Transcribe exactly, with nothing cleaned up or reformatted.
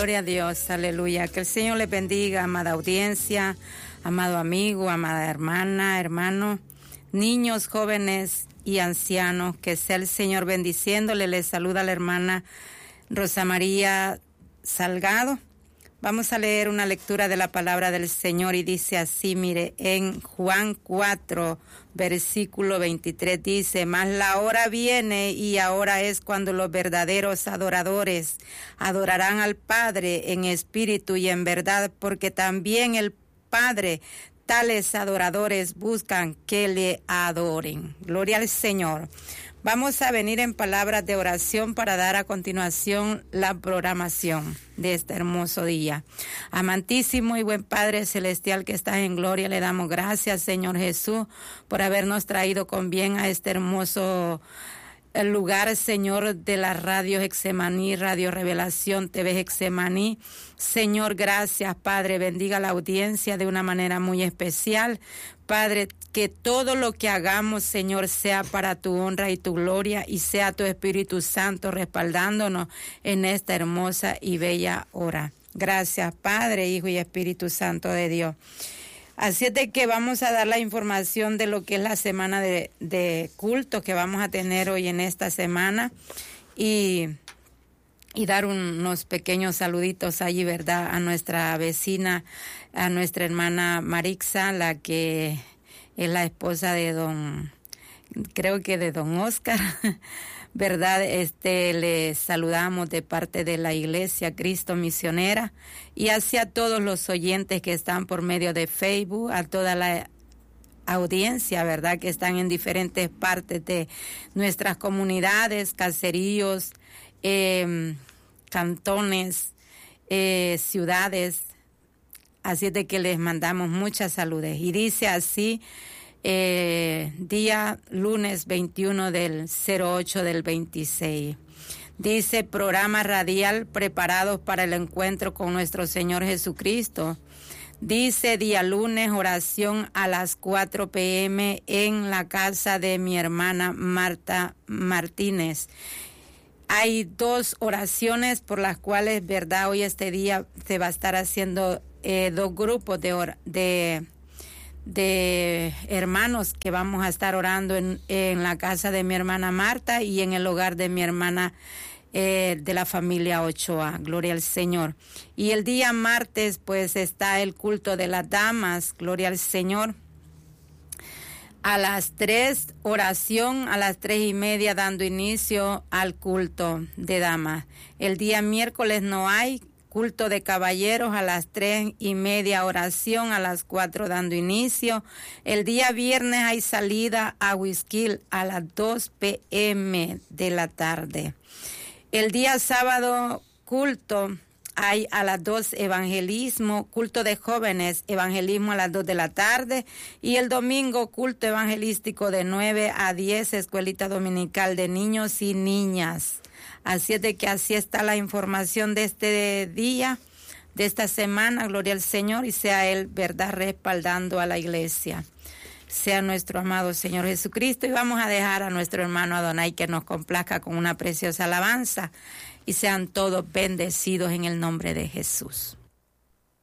gloria a Dios, aleluya. Que el Señor les bendiga, amada audiencia, amado amigo, amada hermana, hermano, niños, jóvenes y ancianos. Que sea el Señor bendiciéndole. Les saluda la hermana Rosa María Salgado. Vamos a leer una lectura de la palabra del Señor y dice así, mire, en Juan cuatro, versículo veintitrés dice, mas la hora viene y ahora es cuando los verdaderos adoradores adorarán al Padre en espíritu y en verdad, porque también el Padre tales adoradores buscan que le adoren. Gloria al Señor. Vamos a venir en palabras de oración para dar a continuación la programación de este hermoso día. Amantísimo y buen Padre Celestial que estás en gloria, le damos gracias, Señor Jesús, por habernos traído con bien a este hermoso el lugar, Señor, de la radio Getsemaní, Radio Revelación T V Getsemaní. Señor, gracias, Padre, bendiga la audiencia de una manera muy especial. Padre, que todo lo que hagamos, Señor, sea para tu honra y tu gloria y sea tu Espíritu Santo respaldándonos en esta hermosa y bella hora. Gracias, Padre, Hijo y Espíritu Santo de Dios. Así es de que vamos a dar la información de lo que es la semana de, de culto que vamos a tener hoy en esta semana y, y dar un, unos pequeños saluditos allí, ¿verdad? A nuestra vecina, a nuestra hermana Marixa, la que es la esposa de don, creo que de don Oscar, ¿verdad? Este, le saludamos de parte de la Iglesia Cristo Misionera y hacia todos los oyentes que están por medio de Facebook, a toda la audiencia, ¿verdad? Que están en diferentes partes de nuestras comunidades, caseríos, eh, cantones, eh, ciudades. Así es de que les mandamos muchas saludes. Y dice así, Eh, día lunes veintiuno del cero ocho del veintiséis. Dice, programa radial preparados para el encuentro con nuestro Señor Jesucristo. Dice, día lunes, oración a las cuatro p m en la casa de mi hermana Marta Martínez. Hay dos oraciones por las cuales, verdad, hoy este día se va a estar haciendo eh, dos grupos de or- de de hermanos que vamos a estar orando en, en la casa de mi hermana Marta y en el hogar de mi hermana eh, de la familia Ochoa. Gloria al Señor. Y el día martes pues está el culto de las damas. Gloria al Señor. A las tres, oración, a las tres y media dando inicio al culto de damas. El día miércoles no hay culto de caballeros, a las tres y media oración, a las cuatro dando inicio. El día viernes hay salida a Huizquil a las dos p m de la tarde. El día sábado culto hay a las dos evangelismo, culto de jóvenes, evangelismo a las dos de la tarde. Y el domingo culto evangelístico de nueve a diez, escuelita dominical de niños y niñas. Así es de que así está la información de este día, de esta semana, gloria al Señor, y sea Él, verdad, respaldando a la iglesia. Sea nuestro amado Señor Jesucristo, y vamos a dejar a nuestro hermano Adonai que nos complazca con una preciosa alabanza, y sean todos bendecidos en el nombre de Jesús.